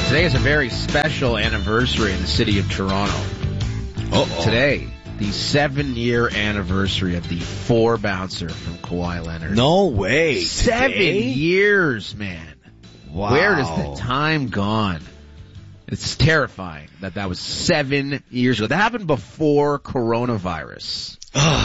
Today is a very special anniversary in the city of Toronto. Today, the 7-year anniversary of the 4-bouncer from Kawhi Leonard. No way. 7 Today? years, man. Wow. Where has the time gone? It's terrifying that was 7 years ago. That happened before coronavirus.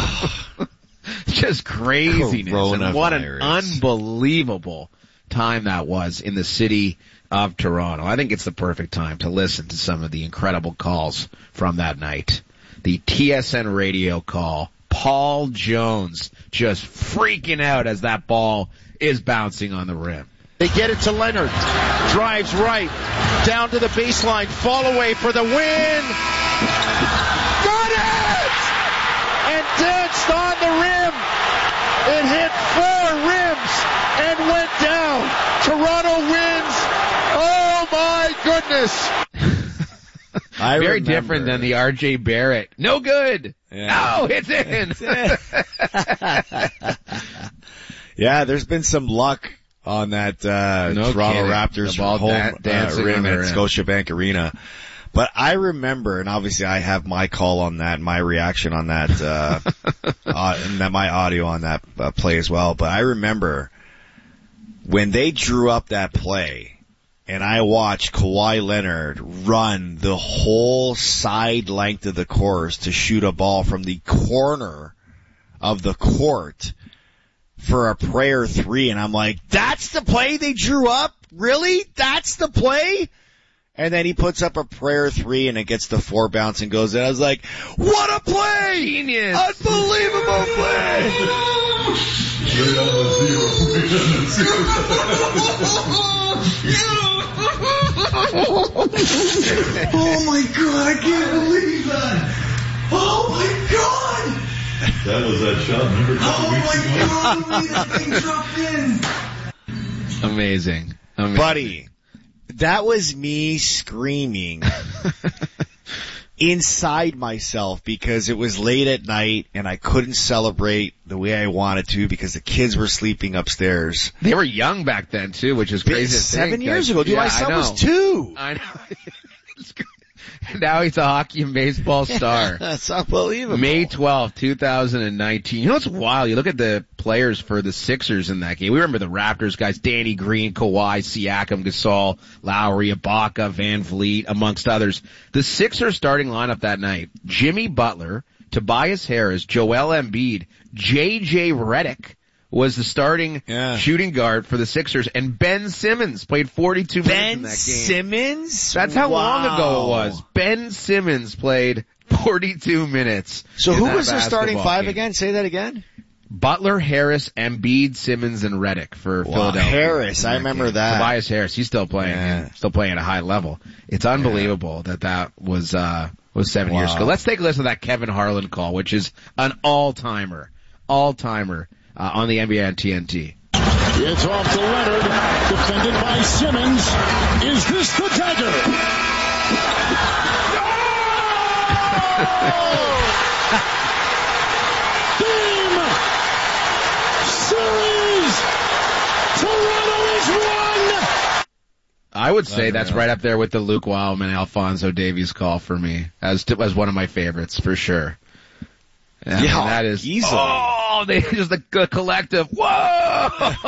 Just craziness. And what an unbelievable time that was in the city of Toronto. I think it's the perfect time to listen to some of the incredible calls from that night. The TSN radio call. Paul Jones just freaking out as that ball is bouncing on the rim. They get it to Leonard. Drives right. Down to the baseline. Fall away for the win. Got it! And danced on the rim. It hit 4 rims and went down. Toronto wins. Oh my goodness. Very different than the RJ Barrett. No good. Yeah. No, it's in. Yeah, there's been some luck on that Toronto Raptors home rim at Scotiabank Arena. But I remember, and obviously I have my call on that, my reaction on that, and my audio on that play as well. But I remember when they drew up that play, and I watched Kawhi Leonard run the whole side length of the course to shoot a ball from the corner of the court for a prayer 3, and I'm like, that's the play they drew up? Really? That's the play? And then he puts up a prayer 3 and it gets the 4 bounce and goes in. I was like, what a play! Genius! Unbelievable play! Oh my God, I can't believe that! Oh my God! That was that shot, remember? Oh my God, that thing dropped in! Amazing. Buddy, that was me screaming inside myself because it was late at night and I couldn't celebrate the way I wanted to because the kids were sleeping upstairs. They were young back then too, which is crazy. 7 years ago, dude. My son was 2. I know. Now he's a hockey and baseball star. That's unbelievable. May 12th, 2019. You know what's wild? You look at the players for the Sixers in that game. We remember the Raptors guys, Danny Green, Kawhi, Siakam, Gasol, Lowry, Ibaka, Van Vliet, amongst others. The Sixers starting lineup that night, Jimmy Butler, Tobias Harris, Joel Embiid, J.J. Redick was the starting shooting guard for the Sixers, and Ben Simmons played 42 minutes in that game. Ben Simmons? That's how long ago it was. Ben Simmons played 42 minutes. So who was their starting 5 again? Say that again. Butler, Harris, Embiid, Simmons, and Redick for Philadelphia. Harris, I remember that. Tobias Harris, he's still playing. Still playing at a high level. It's unbelievable that was 7 years ago. Let's take a listen to that Kevin Harlan call, which is an all-timer. On the NBA on TNT. It's off to Leonard, defended by Simmons. Is this the dagger? Game! Series! Toronto is won! I would say that's right up there with the Luke Wildman, Alphonso Davies call for me as one of my favorites for sure. I mean, that is easily. They just the collective. Whoa!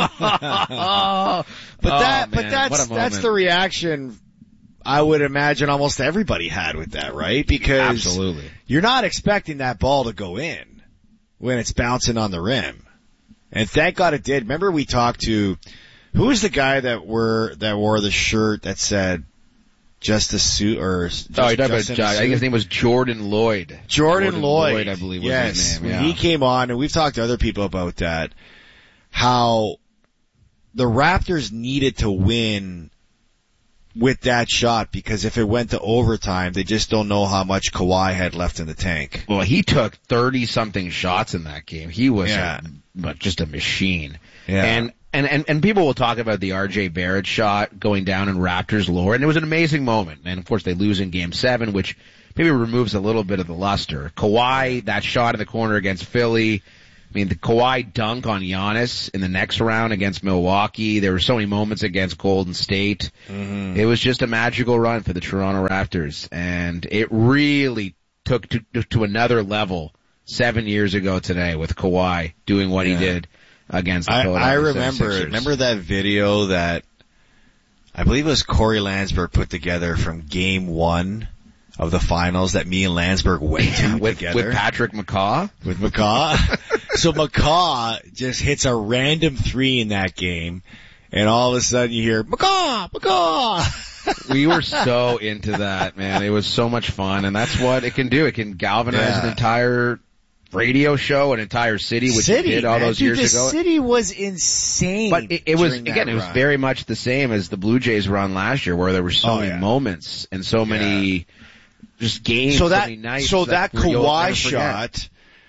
That's the reaction I would imagine almost everybody had with that, right? Because absolutely, you're not expecting that ball to go in when it's bouncing on the rim, and thank God it did. Remember we talked to who was the guy that wore the shirt that said just a suit or just, I think his name was Jordan Lloyd. Jordan Lloyd, I believe was his name. Yeah. When he came on, and we've talked to other people about that, how the Raptors needed to win with that shot because if it went to overtime, they just don't know how much Kawhi had left in the tank. Well, he took 30-something shots in that game. He was just a machine. Yeah. And people will talk about the RJ Barrett shot going down in Raptors lore, and it was an amazing moment. And of course they lose in Game 7, which maybe removes a little bit of the luster. Kawhi, that shot in the corner against Philly, I mean, the Kawhi dunk on Giannis in the next round against Milwaukee. There were so many moments against Golden State. Mm-hmm. It was just a magical run for the Toronto Raptors, and it really took to another level 7 years ago today with Kawhi doing what he did against the Philadelphia 76ers. Remember that video that I believe it was Corey Landsberg put together from Game 1 of the finals that me and Landsberg went to together. With Patrick McCaw? With McCaw. So McCaw just hits a random three in that game, and all of a sudden you hear, McCaw! We were so into that, man. It was so much fun, and that's what it can do. It can galvanize an entire radio show, an entire city, which it did all those years ago. The city was insane. But it was, again, it was very much the same as the Blue Jays run last year, where there were so many moments and so many just games, so many nights. So that Kawhi shot,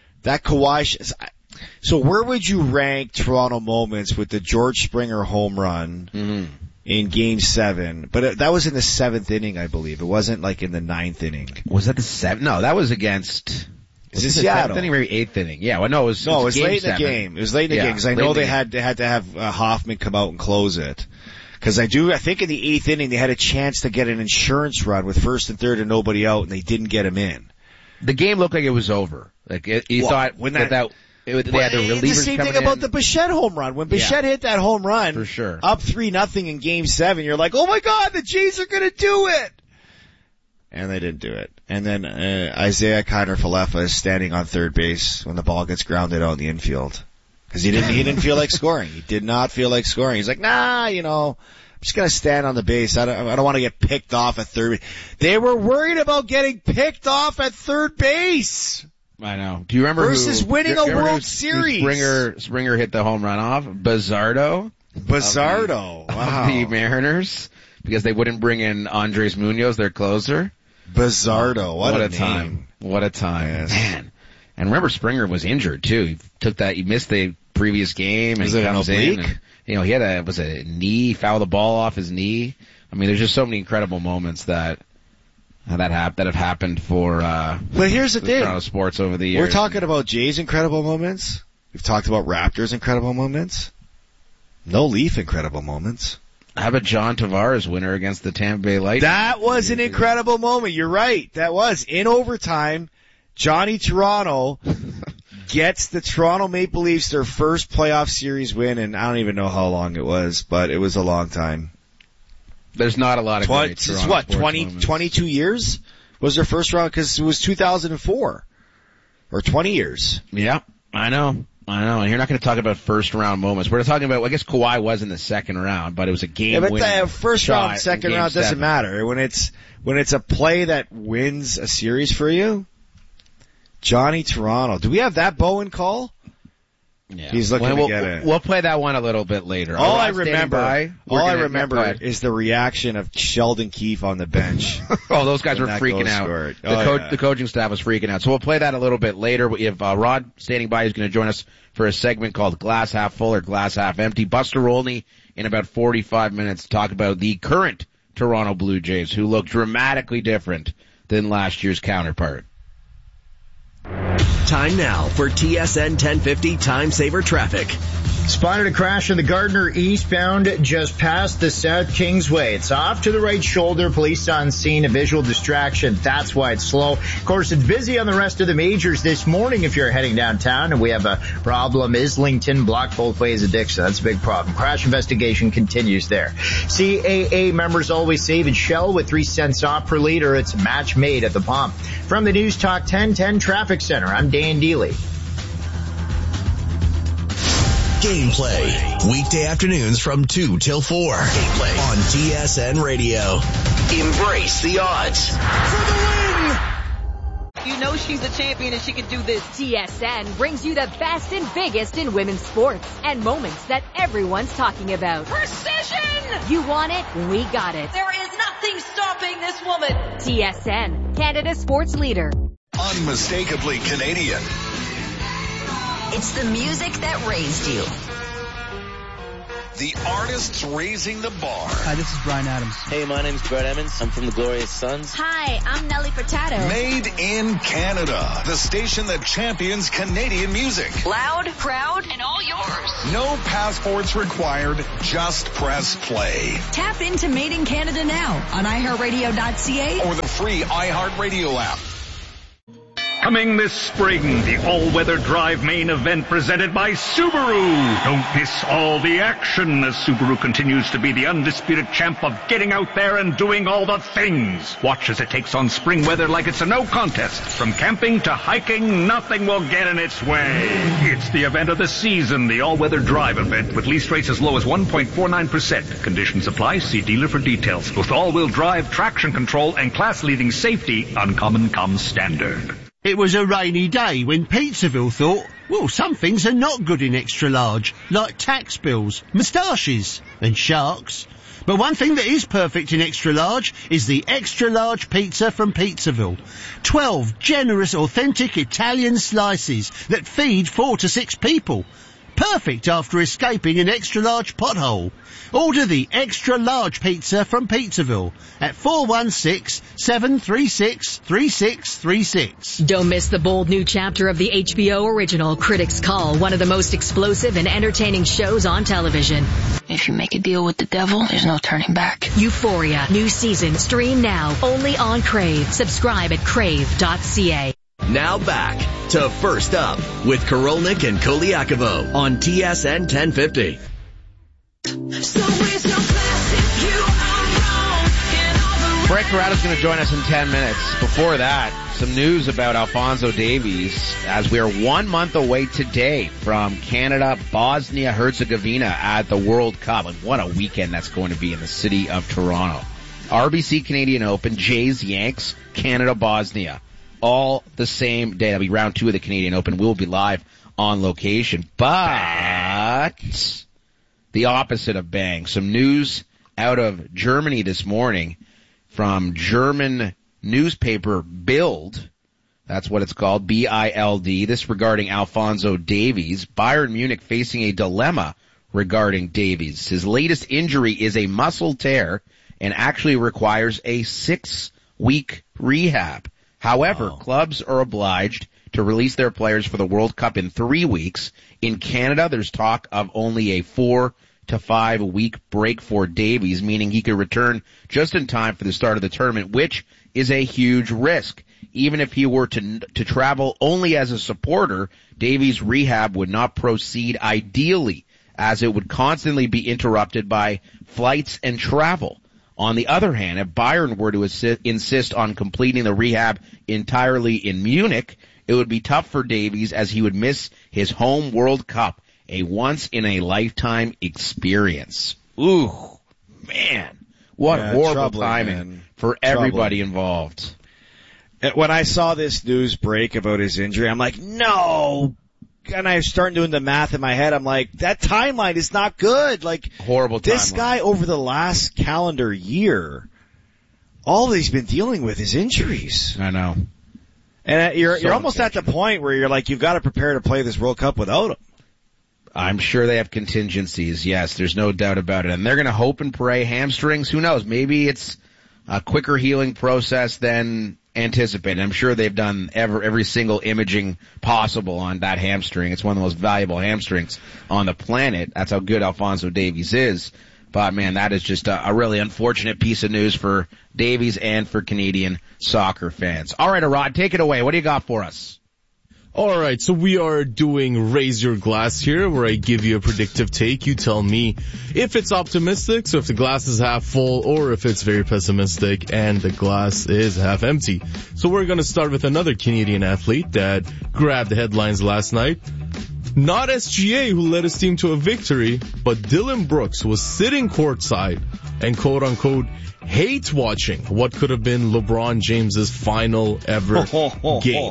so where would you rank Toronto moments with the George Springer home run in Game 7? But that was in the 7th inning, I believe. It wasn't like in the 9th inning. Was that the 7th? No, that was against... Is it Seattle? 7th inning, maybe 8th inning. Yeah, well, no, it was late in the game. It was late in the game because I know they had to have Hoffman come out and close it. Because I think in the 8th inning they had a chance to get an insurance run with first and third and nobody out, and they didn't get him in. The game looked like it was over. Like you thought when they had the relievers the same thing about the Bichette home run. When Bichette hit that home run, for sure, up 3-0 in Game 7, you're like, oh my God, the Jays are going to do it. And they didn't do it. And then Isaiah Kiner-Falefa is standing on third base when the ball gets grounded out in the infield. Because he didn't feel like scoring. He did not feel like scoring. He's like, nah, I'm just gonna stand on the base. I don't want to get picked off at third base. They were worried about getting picked off at third base. I know. Do you remember versus winning a World Series? Springer hit the home run off. Bizardo. Wow. Of the Mariners. Because they wouldn't bring in Andres Munoz, their closer. Bizardo. What a time. What a time. Yes. Man. And remember, Springer was injured too. He missed the previous game. Was it an oblique? And, he had a knee, fouled the ball off his knee. I mean, there's just so many incredible moments that have happened for, but here's the thing. Toronto sports over the years. We're talking about Jays' incredible moments. We've talked about Raptors' incredible moments. No Leaf incredible moments. How about John Tavares winner against the Tampa Bay Lightning? That was an incredible moment. You're right. That was. In overtime, Johnny Toronto gets the Toronto Maple Leafs their first playoff series win, and I don't even know how long it was, but it was a long time. There's not a lot of great Toronto what, 22 years was their first round? Because it was 2004. Or 20 years. Yeah, I know. And you're not going to talk about first round moments. We're talking about, I guess Kawhi was in the second round, but it was a game winning shot. But first round, second round doesn't matter. When it's a play that wins a series for you, Johnny Toronto. Do we have that Bowen call? Yeah. He's looking to get it. We'll play that one a little bit later. All I remember is the reaction of Sheldon Keefe on the bench. Oh, those guys were freaking out. The coaching staff was freaking out. So we'll play that a little bit later. We have Rod standing by. He's going to join us for a segment called Glass Half Full or Glass Half Empty. Buster Olney in about 45 minutes to talk about the current Toronto Blue Jays, who look dramatically different than last year's counterpart. Time now for TSN 1050 Time Saver Traffic. Spotted a crash in the Gardner eastbound just past the South Kingsway. It's off to the right shoulder. Police on scene, a visual distraction. That's why it's slow. Of course, it's busy on the rest of the majors this morning if you're heading downtown. And we have a problem. Islington blocked both ways of Dixon. That's a big problem. Crash investigation continues there. CAA members always save at Shell with 3 cents off per liter. It's a match made at the pump. From the News Talk 1010 Traffic Center, I'm Dan Dealey. Gameplay. Weekday afternoons from 2 till 4. Gameplay on TSN Radio. Embrace the odds. For the win! You know she's a champion and she can do this. TSN brings you the best and biggest in women's sports and moments that everyone's talking about. Precision! You want it? We got it. There is nothing stopping this woman. TSN, Canada's sports leader. Unmistakably Canadian. It's the music that raised you. The artists raising the bar. Hi, this is Bryan Adams. Hey, my name's Brett Emmons. I'm from the Glorious Sons. Hi, I'm Nelly Furtado. Made in Canada. The station that champions Canadian music. Loud, proud, and all yours. No passports required. Just press play. Tap into Made in Canada now on iHeartRadio.ca or the free iHeartRadio app. Coming this spring, the all-weather drive main event presented by Subaru. Don't miss all the action as Subaru continues to be the undisputed champ of getting out there and doing all the things. Watch as it takes on spring weather like it's a no contest. From camping to hiking, nothing will get in its way. It's the event of the season, the all-weather drive event with lease rates as low as 1.49%. Conditions apply. See dealer for details. With all-wheel drive, traction control, and class-leading safety, Uncommon comes standard. It was a rainy day when Pizzaville thought, well, some things are not good in extra large, like tax bills, moustaches, and sharks. But one thing that is perfect in extra large is the extra large pizza from Pizzaville. 12 generous, authentic Italian slices that feed 4 to 6 people. Perfect after escaping an extra large pothole. Order the extra large pizza from Pizzaville at 416-736-3636. Don't miss the bold new chapter of the HBO original Critics Call, one of the most explosive and entertaining shows on television. If you make a deal with the devil, there's no turning back. Euphoria, new season, stream now, only on Crave. Subscribe at crave.ca. Now back to First Up with Korolnik and Koliakovo on TSN 1050. Frank Corrado's going to join us in 10 minutes. Before that, some news about Alphonso Davies as we are 1 month away today from Canada, Bosnia-Herzegovina at the World Cup. And what a weekend that's going to be in the city of Toronto. RBC Canadian Open, Jays, Yanks, Canada, Bosnia. All the same day. That'll be round 2 of the Canadian Open. We'll be live on location. But the opposite of bang. Some news out of Germany this morning from German newspaper Bild. That's what it's called, B-I-L-D. This regarding Alphonso Davies. Bayern Munich facing a dilemma regarding Davies. His latest injury is a muscle tear and actually requires a 6-week rehab. However, clubs are obliged to release their players for the World Cup in 3 weeks. In Canada, there's talk of only a 4 to 5 week break for Davies, meaning he could return just in time for the start of the tournament, which is a huge risk. Even if he were to travel only as a supporter, Davies' rehab would not proceed ideally, as it would constantly be interrupted by flights and travel. On the other hand, if Bayern were to insist on completing the rehab entirely in Munich, it would be tough for Davies as he would miss his home World Cup, a once-in-a-lifetime experience. Ooh, man. What horrible timing for everybody involved. When I saw this news break about his injury, I'm like, no! And I start doing the math in my head. I'm like, that timeline is not good. Like, horrible timeline. This guy over the last calendar year, all he's been dealing with is injuries. I know. And you're almost at the point where you're like, you've got to prepare to play this World Cup without him. I'm sure they have contingencies. Yes, there's no doubt about it. And they're going to hope and pray. Hamstrings, who knows? Maybe it's a quicker healing process than anticipated. I'm sure they've done every single imaging possible on that hamstring. It's one of the most valuable hamstrings on the planet. That's how good Alphonso Davies is. But man, that is just a really unfortunate piece of news for Davies and for Canadian soccer fans. All right, Arad, take it away. What do you got for us? All right, so we are doing Raise Your Glass here, where I give you a predictive take. You tell me if it's optimistic, so if the glass is half full, or if it's very pessimistic and the glass is half empty. So we're going to start with another Canadian athlete that grabbed the headlines last night. Not SGA, who led his team to a victory, but Dillon Brooks was sitting courtside and quote-unquote hate watching what could have been LeBron James's final ever game.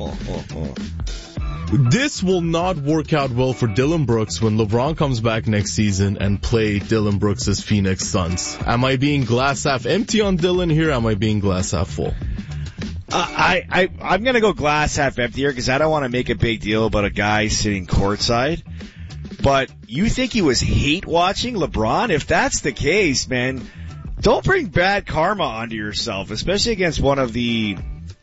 This will not work out well for Dillon Brooks when LeBron comes back next season and play Dillon Brooks' Phoenix Suns. Am I being glass half empty on Dillon here? Am I being glass half full? I'm going to go glass half empty here because I don't want to make a big deal about a guy sitting courtside. But you think he was hate watching LeBron? If that's the case, man, don't bring bad karma onto yourself, especially against one of the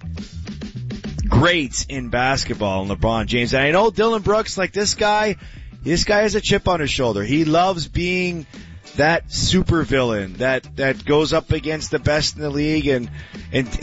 greats in basketball, LeBron James. And I know Dylan Brooks, like this guy has a chip on his shoulder. He loves being that super villain that goes up against the best in the league and